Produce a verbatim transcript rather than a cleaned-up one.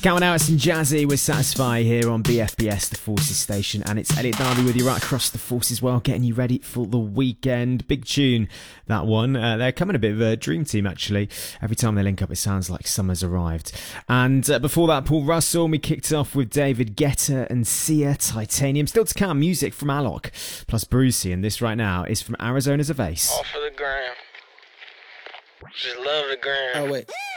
Counting out some Jazzy with Satisfy here on B F B S, the Forces station, and it's Elliot Darby with you right across the Forces world, getting you ready for the weekend. Big tune, that one. Uh, they're coming a bit of a dream team, actually. Every time they link up, it sounds like summer's arrived. And uh, before that, Paul Russell, we kicked off with David Guetta and Sia, Titanium. Still to come, music from Alok, plus Brucey, and this right now is from Arizona's Ace. All for the gram. Just love the gram. Oh, wait.